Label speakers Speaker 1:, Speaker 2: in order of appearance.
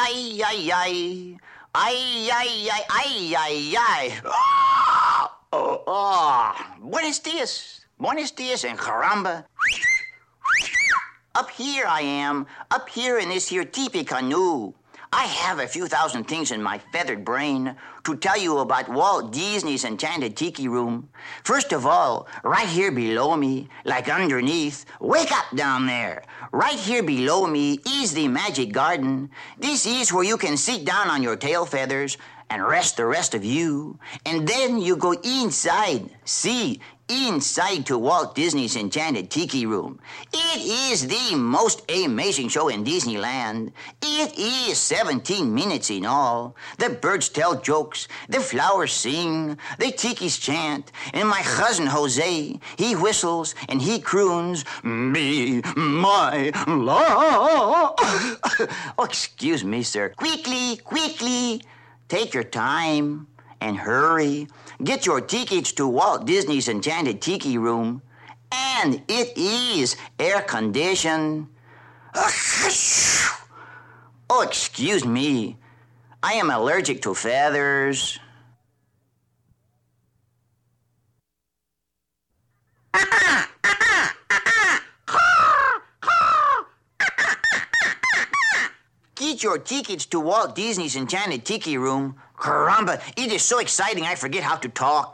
Speaker 1: ay, ay, ay. Ay, ay, ay, ay, ay, ay. Buenos dias. Buenos dias and caramba. Up here I am, up here in this here teepee canoe. I have a few thousand things in my feathered brain to tell you about Walt Disney's Enchanted Tiki Room. First of all, right here below me, like underneath, wake up down there. Right here below me is the Magic Garden. This is where you can sit down on your tail feathers and rest the rest of you. And then you go inside. See, inside to Walt Disney's Enchanted Tiki Room. It is the most amazing show in Disneyland. It is 17 minutes in all. The birds tell jokes, the flowers sing, the tikis chant, and my cousin Jose, he whistles and he croons, "Be my love." Oh, excuse me, sir. Quickly, quickly, take your time and hurry. Get your tickets to Walt Disney's Enchanted Tiki Room. And it is air-conditioned. Oh, excuse me. I am allergic to feathers. Get your tickets to Walt Disney's Enchanted Tiki Room. Caramba, it is so exciting I forget how to talk.